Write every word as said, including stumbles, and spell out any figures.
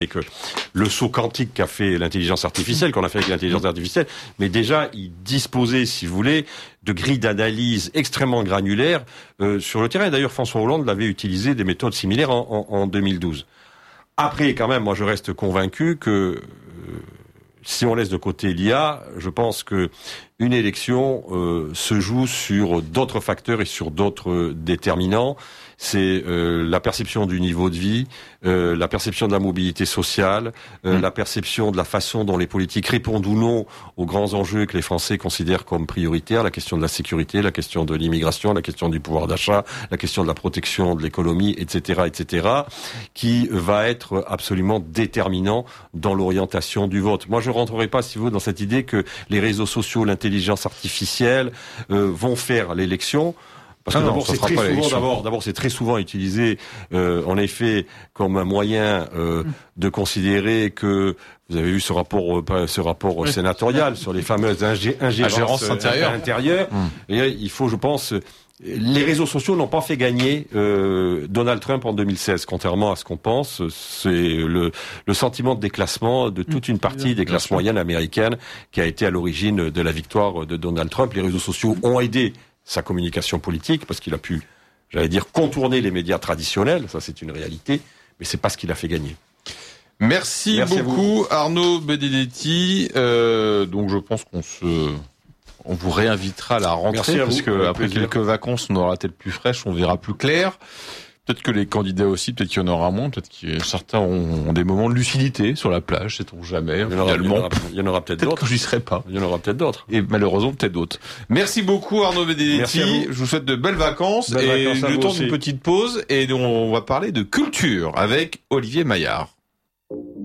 Et que le saut quantique qu'a fait l'intelligence artificielle, qu'on a fait avec l'intelligence artificielle, mais déjà, il disposait, si vous voulez, de grilles d'analyse extrêmement granulaires euh, sur le terrain. D'ailleurs, François Hollande l'avait utilisé des méthodes similaires en, en, en deux mille douze. Après, quand même, moi, je reste convaincu que euh, si on laisse de côté l'I A, je pense que une élection euh, se joue sur d'autres facteurs et sur d'autres déterminants. C'est euh, la perception du niveau de vie, euh, la perception de la mobilité sociale, euh, mmh. la perception de la façon dont les politiques répondent ou non aux grands enjeux que les Français considèrent comme prioritaires, la question de la sécurité, la question de l'immigration, la question du pouvoir d'achat, la question de la protection de l'économie, et cetera, et cetera, qui va être absolument déterminant dans l'orientation du vote. Moi, je ne rentrerai pas, si vous voulez, dans cette idée que les réseaux sociaux, l'intelligence artificielle euh, vont faire l'élection. Parce que ah non, d'abord, c'est très souvent, d'abord, d'abord, c'est très souvent utilisé, euh, en effet, comme un moyen euh, mmh. de considérer que vous avez vu ce rapport, euh, ce rapport oui. sénatorial sur les fameuses ingé- ingérences intérieures. intérieures. Mmh. Et il faut, je pense, les réseaux sociaux n'ont pas fait gagner euh, Donald Trump en deux mille seize, contrairement à ce qu'on pense. C'est le, le sentiment de déclassement de toute une partie des classes moyennes américaines qui a été à l'origine de la victoire de Donald Trump. Les réseaux sociaux ont aidé sa communication politique, parce qu'il a pu, j'allais dire, contourner les médias traditionnels, ça c'est une réalité, mais c'est pas ce qu'il a fait gagner. Merci, Merci beaucoup Arnaud Benedetti. Euh, donc je pense qu'on se, on vous réinvitera à la rentrée, à parce que après quelques vacances, on aura la tête plus fraîche, on verra plus clair. Peut-être que les candidats aussi, peut-être qu'il y en aura moins, peut-être que certains ont des moments de lucidité sur la plage, sait-on jamais. Il y en aura, il y en aura, il y en aura peut-être, peut-être d'autres. que j'y serai pas. Il y en aura peut-être d'autres. Et malheureusement, peut-être d'autres. Merci beaucoup Arnaud Benedetti. Je vous souhaite de belles vacances. Belles et vacances le temps d'une petite pause. Et on va parler de culture avec Olivier Maillard.